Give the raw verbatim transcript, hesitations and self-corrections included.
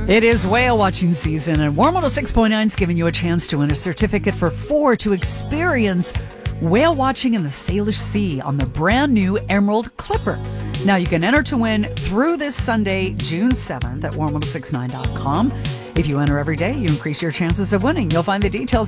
It is whale watching season, and Warm one oh six point nine is giving you a chance to win a certificate for four to experience whale watching in the Salish Sea on the brand new Emerald Clipper. Now, you can enter to win through this Sunday, June seventh at warm ten sixty-nine dot com. If you enter every day, you increase your chances of winning. You'll find the details